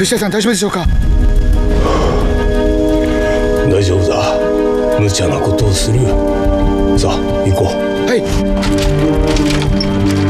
藤田さん大丈夫でしょうか？ 大丈夫だ。無茶なことをする。さあ行こう。 はい。